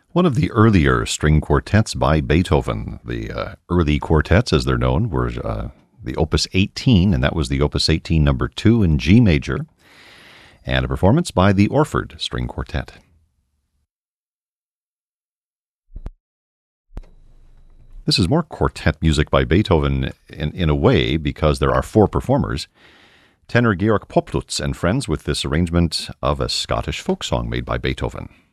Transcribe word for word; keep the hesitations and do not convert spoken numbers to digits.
One of the earlier string quartets by Beethoven. The uh, early quartets, as they're known, were uh, the Opus eighteen, and that was the Opus eighteen number two in G major, and a performance by the Orford String Quartet. This is more quartet music by Beethoven in, in a way, because there are four performers. Tenor Georg Poplutz and friends with this arrangement of a Scottish folk song made by Beethoven.